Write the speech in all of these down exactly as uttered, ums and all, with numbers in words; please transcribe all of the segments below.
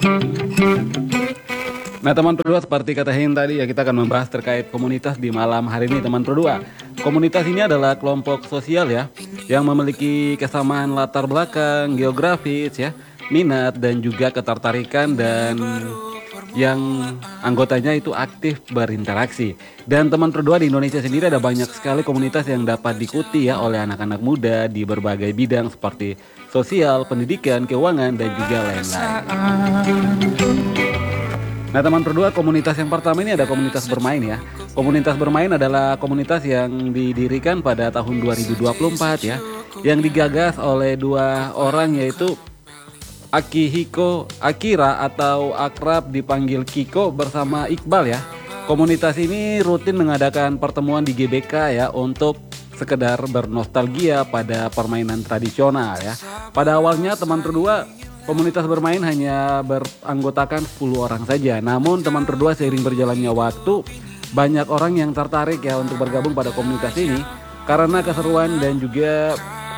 Nah teman berdua, seperti kata Hin tadi ya, kita akan membahas terkait komunitas di malam hari ini teman berdua. Komunitas ini adalah kelompok sosial ya, yang memiliki kesamaan latar belakang, geografis ya, minat dan juga ketertarikan, dan yang anggotanya itu aktif berinteraksi. Dan teman berdua, di Indonesia sendiri ada banyak sekali komunitas yang dapat diikuti ya oleh anak-anak muda di berbagai bidang seperti sosial, pendidikan, keuangan, dan juga lain-lain. Nah teman berdua, komunitas yang pertama ini ada komunitas bermain ya. Komunitas bermain adalah komunitas yang didirikan pada tahun dua ribu dua puluh empat ya, yang digagas oleh dua orang, yaitu Akihiko Akira atau akrab dipanggil Kiko bersama Iqbal ya. Komunitas ini rutin mengadakan pertemuan di G B K ya, untuk sekedar bernostalgia pada permainan tradisional ya. Pada awalnya teman berdua, komunitas bermain hanya beranggotakan sepuluh orang saja. Namun teman berdua, seiring berjalannya waktu, banyak orang yang tertarik ya untuk bergabung pada komunitas ini karena keseruan dan juga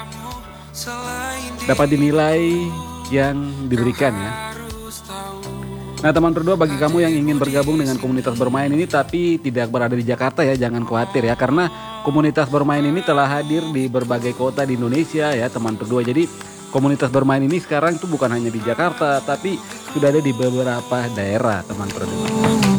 dapat dinilai yang diberikan ya. Nah teman berdua, bagi kamu yang ingin bergabung dengan komunitas bermain ini tapi tidak berada di Jakarta ya, jangan khawatir ya, karena komunitas bermain ini telah hadir di berbagai kota di Indonesia ya teman berdua. Jadi komunitas bermain ini sekarang itu bukan hanya di Jakarta, tapi sudah ada di beberapa daerah teman berdua.